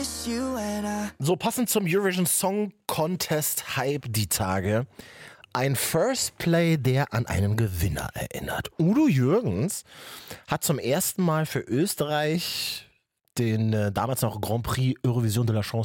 So, passend zum Eurovision Song Contest Hype die Tage. Ein First Play, der an einen Gewinner erinnert. Udo Jürgens hat zum ersten Mal für Österreich den damals noch Grand Prix Eurovision de la Chanson